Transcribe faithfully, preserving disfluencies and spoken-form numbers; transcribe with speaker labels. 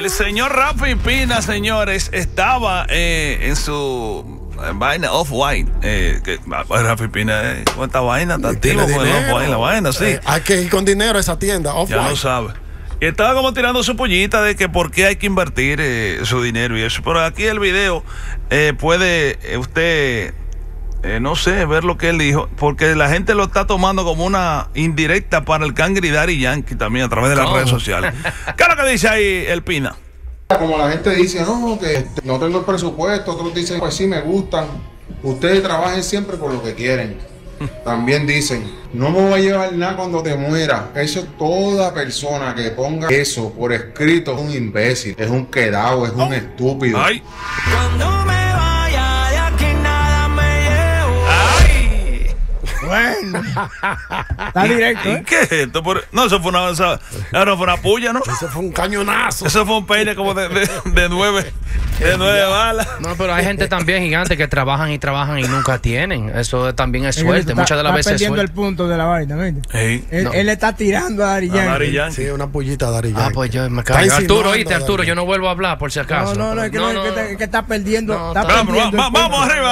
Speaker 1: El señor Rafi Pina, señores, estaba eh, en su eh, vaina Off-White. Eh, que, Rafi Pina, eh, ¿cómo esta vaina? Está activo con el Off-White, la vaina, sí.
Speaker 2: Eh, hay que ir con dinero a esa tienda, Off-White.
Speaker 1: Ya lo sabe. Y estaba como tirando su pollita de que por qué hay que invertir eh, su dinero y eso. Pero aquí el video eh, puede eh, usted, eh, no sé, ver lo que él dijo, porque la gente lo está tomando como una indirecta para el Cangri Daddy Yankee también a través de las
Speaker 3: ¿Cómo?
Speaker 1: redes sociales. ¿Qué es lo que dice ahí el Pina?
Speaker 4: Como la gente dice, no, que no tengo el presupuesto, otros dicen, pues sí me gustan. Ustedes trabajen siempre por lo que quieren. También dicen, no me voy a llevar nada cuando te muera. Eso, toda persona que ponga eso por escrito es un imbécil, es un quedado, es un estúpido.
Speaker 1: Ay.
Speaker 5: Cuando me vaya de aquí nada me llevo.
Speaker 1: Ay.
Speaker 6: Bueno, está directo,
Speaker 1: ¿Y
Speaker 6: ¿eh?
Speaker 1: qué es esto? Por- No, eso fue una, esa- no fue una puya, ¿no?
Speaker 2: Eso fue un cañonazo.
Speaker 1: Eso fue un peine como de, de, de nueve, de nueve balas.
Speaker 3: No, pero hay gente también gigante que trabajan y trabajan y nunca tienen. Eso también es suerte.
Speaker 6: Está-
Speaker 3: Muchas de las
Speaker 6: está
Speaker 3: veces es
Speaker 6: perdiendo
Speaker 3: suerte.
Speaker 6: el punto de la vaina, ¿ves?
Speaker 1: Ey.
Speaker 6: Él,
Speaker 3: No.
Speaker 6: él está tirando a Daddy
Speaker 1: A
Speaker 6: Yankee.
Speaker 1: Daddy Yankee.
Speaker 2: Sí, una pollita de Dari
Speaker 3: Ah,
Speaker 2: Yankee.
Speaker 3: pues yo me
Speaker 2: Está
Speaker 3: cago.
Speaker 2: insinuando,
Speaker 3: Arturo, oíste,
Speaker 2: Dari
Speaker 3: Arturo,
Speaker 2: Yankee.
Speaker 3: yo no vuelvo a hablar por si acaso.
Speaker 6: No, no, no, es que, no,
Speaker 3: No,
Speaker 6: es que
Speaker 3: no.
Speaker 6: está- es que está perdiendo.
Speaker 3: No,
Speaker 6: está
Speaker 3: está-
Speaker 1: Vamos,
Speaker 6: perdiendo el
Speaker 1: vamos,
Speaker 6: punto.
Speaker 1: vamos arriba.